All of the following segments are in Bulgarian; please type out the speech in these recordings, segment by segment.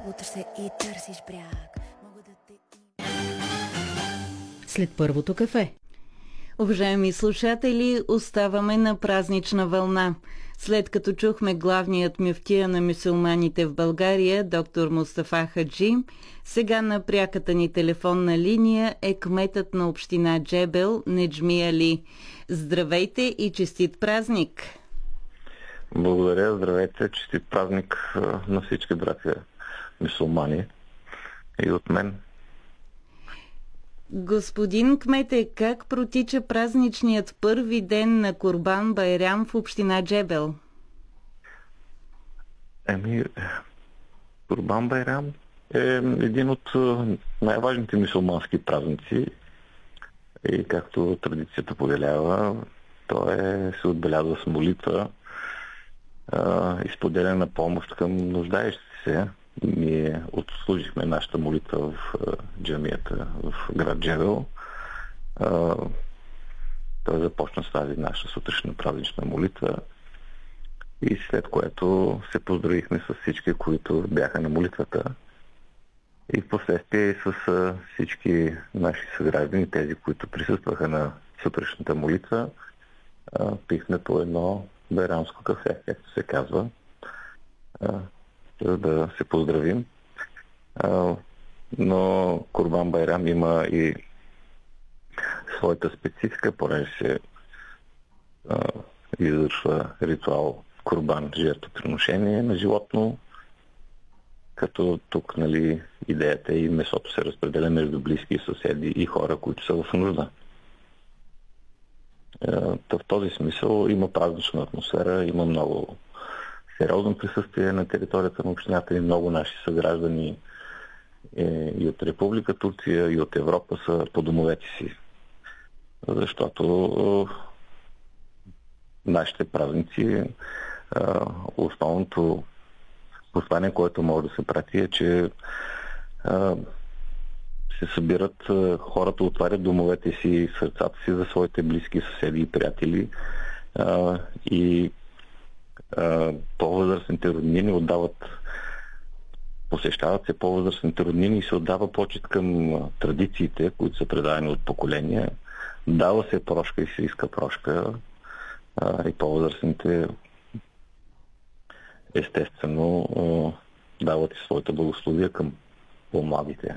Утре се и търсиш бряг. След първото кафе. Уважаеми слушатели, оставаме на празнична вълна. След като чухме главният мюфтия на мюсюлманите в България, доктор Мустафа Хаджи, сега на пряката ни телефонна линия е кметът на община Джебел Неджми Али. Здравейте и честит празник! Благодаря, здравейте, честит празник на всички братя мюсюлмани и от мен. Господин кмете, как протича празничният първи ден на Курбан Байрам в община Джебел? Курбан Байрам е един от най-важните мюсюлмански празници и както традицията повелява, се отбелязва с молитва и споделяне на помощ към нуждаещите се. Ние отслужихме нашата молитва в джамията в град Джебел. Той започна с тази наша сутрешна празнична молитва и след което се поздравихме с всички, които бяха на молитвата и в последствие с всички наши съграждани, тези, които присъстваха на сутрешната молитва, пихме по едно байрамско кафе, както се казва, за да се поздравим. Но Курбан Байрам има и своята специфика, понеже се извършва ритуал Курбан, жертвоприношение на животно, като тук идеята и месото се разпределя между близки съседи и хора, които са в нужда. В този смисъл има празнична атмосфера, има много сериозно присъствие на територията на общината и много наши съграждани и от Република Турция, и от Европа са по домовете си. Защото нашите празници, основното послание, което може да се прати е, че се събират хората, отварят домовете си, сърцата си за своите близки, съседи и приятели и по-възрастните роднини посещават се по-възрастните роднини и се отдава почит към традициите, които са предадени от поколения. Дава се прошка и се иска прошка и по-възрастните естествено дават и своята благословия към по-младите.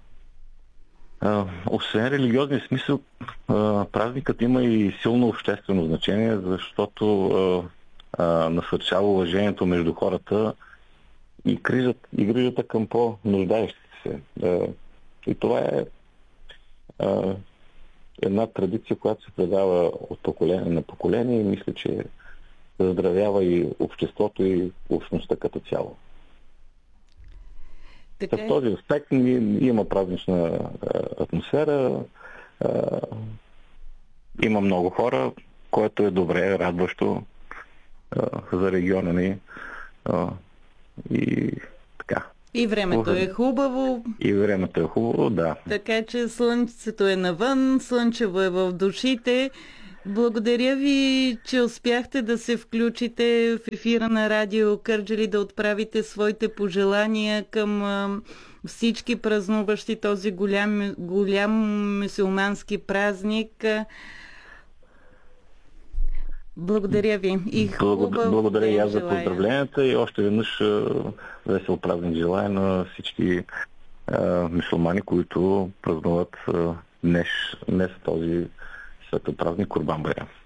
Освен религиозния смисъл, празникът има и силно обществено значение, защото насърчава уважението между хората и грижата към по-нуждаещите се. И това е една традиция, която се предава от поколение на поколение и мисля, че заздравява и обществото и общността като цяло. В този аспект има празнична атмосфера, има много хора, което е добре, радващо за региона ни и така. И времето е хубаво. И времето е хубаво, да. Така че слънцето е навън, слънчево е в душите. Благодаря ви, че успяхте да се включите в ефира на Радио Кърджали, да отправите своите пожелания към всички празнуващи този голям мюсюлмански празник. Благодаря ви. И благодаря и аз за поздравленията и още веднъж весел празник желая на всички мюсюлмани, които празнуват днес този светъл празник Курбан Байрам.